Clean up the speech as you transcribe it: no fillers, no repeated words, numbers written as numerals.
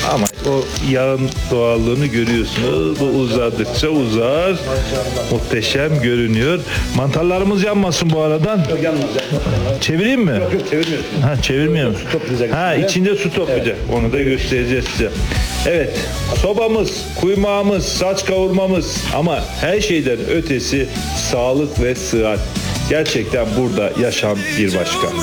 Ama o yağın doğallığını görüyorsunuz. Bu uzadıkça uzar. Muhteşem görünüyor. Mantarlarımız yanmasın bu aradan. Yok yanmaz. Çevireyim mi? Yok çevirmiyorsun. Ha, çevirmiyorum. Su toplayacak Ha, içinde. içinde su toplayacak. Onu da göstereceğiz size. Evet, sobamız, kuymağımız, saç kavurmamız ama her şeyden ötesi sağlık ve sıhhat. Gerçekten burada yaşam bir başka.